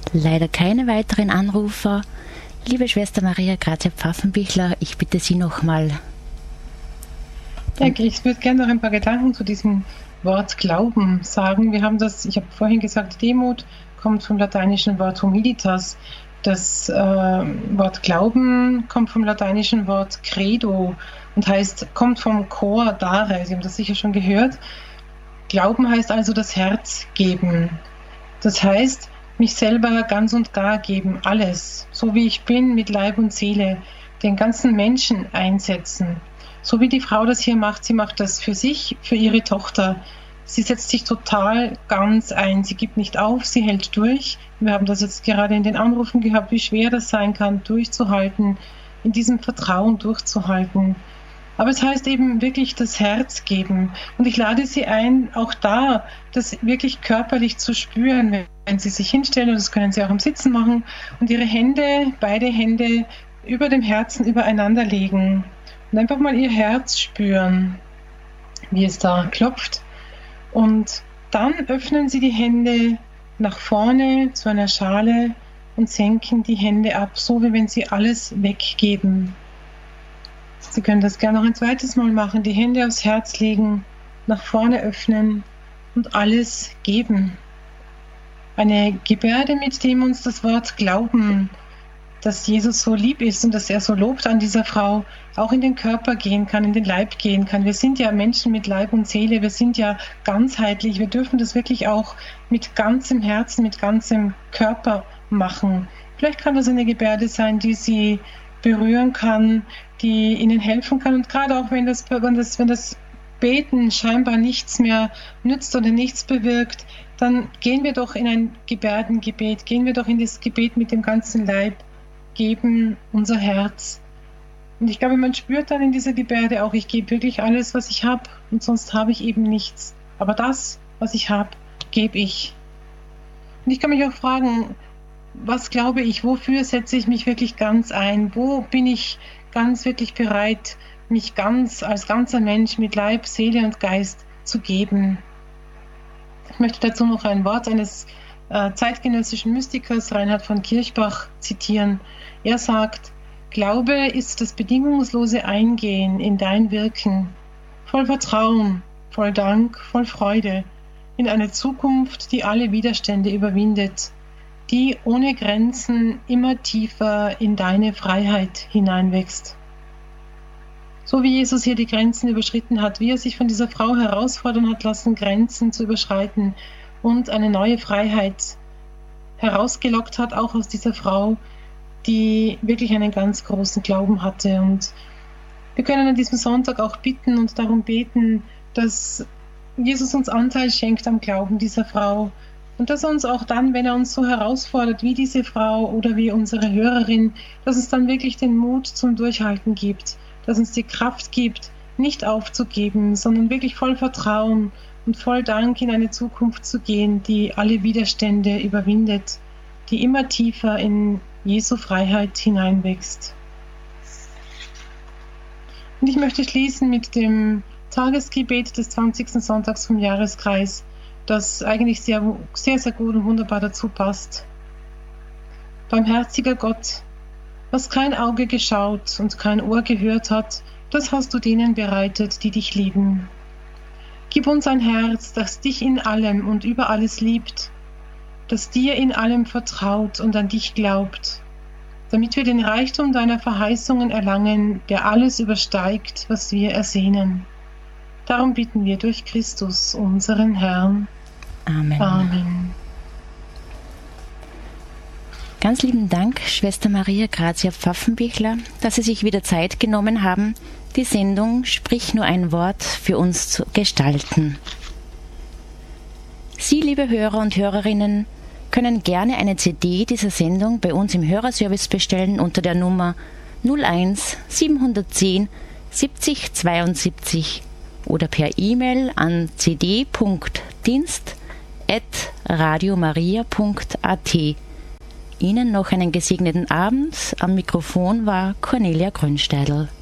Leider keine weiteren Anrufer. Liebe Schwester Maria Grazia-Pfaffenbichler, ich bitte Sie nochmal. Ja, ich würde gerne noch ein paar Gedanken zu diesem Wort Glauben sagen. Ich habe vorhin gesagt, Demut kommt vom lateinischen Wort humilitas. Das Wort Glauben kommt vom lateinischen Wort credo und kommt vom cor dare. Sie haben das sicher schon gehört. Glauben heißt also das Herz geben. Das heißt, mich selber ganz und gar geben, alles, so wie ich bin, mit Leib und Seele, den ganzen Menschen einsetzen. So wie die Frau das hier macht, sie macht das für sich, für ihre Tochter. Sie setzt sich total ganz ein, sie gibt nicht auf, sie hält durch. Wir haben das jetzt gerade in den Anrufen gehabt, wie schwer das sein kann, durchzuhalten, in diesem Vertrauen durchzuhalten. Aber es heißt eben wirklich das Herz geben. Und ich lade Sie ein, auch da das wirklich körperlich zu spüren, wenn Sie sich hinstellen, und das können Sie auch im Sitzen machen, und Ihre Hände, beide Hände über dem Herzen übereinander legen. Und einfach mal Ihr Herz spüren, wie es da klopft. Und dann öffnen Sie die Hände nach vorne zu einer Schale und senken die Hände ab, so wie wenn Sie alles weggeben. Sie können das gerne noch ein zweites Mal machen, die Hände aufs Herz legen, nach vorne öffnen und alles geben. Eine Gebärde, mit dem uns das Wort Glauben, dass Jesus so lieb ist und dass er so lobt an dieser Frau, auch in den Körper gehen kann, in den Leib gehen kann. Wir sind ja Menschen mit Leib und Seele, wir sind ja ganzheitlich, wir dürfen das wirklich auch mit ganzem Herzen, mit ganzem Körper machen. Vielleicht kann das eine Gebärde sein, die Sie berühren kann, die Ihnen helfen kann. Und gerade auch wenn das Beten scheinbar nichts mehr nützt oder nichts bewirkt, dann gehen wir doch in ein Gebärdengebet, gehen wir doch in das Gebet mit dem ganzen Leib, geben unser Herz. Und ich glaube, man spürt dann in dieser Gebärde auch, ich gebe wirklich alles, was ich habe, und sonst habe ich eben nichts. Aber das, was ich habe, gebe ich. Und ich kann mich auch fragen, was glaube ich, wofür setze ich mich wirklich ganz ein? Wo bin ich ganz wirklich bereit, mich ganz als ganzer Mensch mit Leib, Seele und Geist zu geben? Ich möchte dazu noch ein Wort eines zeitgenössischen Mystikers, Reinhard von Kirchbach, zitieren. Er sagt, Glaube ist das bedingungslose Eingehen in dein Wirken, voll Vertrauen, voll Dank, voll Freude, in eine Zukunft, die alle Widerstände überwindet, die ohne Grenzen immer tiefer in deine Freiheit hineinwächst. So wie Jesus hier die Grenzen überschritten hat, wie er sich von dieser Frau herausfordern hat lassen, Grenzen zu überschreiten und eine neue Freiheit herausgelockt hat, auch aus dieser Frau, die wirklich einen ganz großen Glauben hatte. Und wir können an diesem Sonntag auch bitten und darum beten, dass Jesus uns Anteil schenkt am Glauben dieser Frau und dass er uns auch dann, wenn er uns so herausfordert wie diese Frau oder wie unsere Hörerin, dass es dann wirklich den Mut zum Durchhalten gibt, dass uns die Kraft gibt, nicht aufzugeben, sondern wirklich voll Vertrauen und voll Dank in eine Zukunft zu gehen, die alle Widerstände überwindet, die immer tiefer in Jesu Freiheit hineinwächst. Und ich möchte schließen mit dem Tagesgebet des 20. Sonntags vom Jahreskreis, das eigentlich sehr, sehr, sehr gut und wunderbar dazu passt. Barmherziger Gott, was kein Auge geschaut und kein Ohr gehört hat, das hast du denen bereitet, die dich lieben. Gib uns ein Herz, das dich in allem und über alles liebt, das dir in allem vertraut und an dich glaubt, damit wir den Reichtum deiner Verheißungen erlangen, der alles übersteigt, was wir ersehnen. Darum bitten wir durch Christus, unseren Herrn. Amen. Amen. Ganz lieben Dank, Schwester Maria Grazia-Pfaffenbichler, dass Sie sich wieder Zeit genommen haben, die Sendung Sprich nur ein Wort für uns zu gestalten. Sie, liebe Hörer und Hörerinnen, können gerne eine CD dieser Sendung bei uns im Hörerservice bestellen unter der Nummer 01 710 70 72 oder per E-Mail an cd.dienst@radiomaria.at. Ihnen noch einen gesegneten Abend. Am Mikrofon war Cornelia Grünsteidl.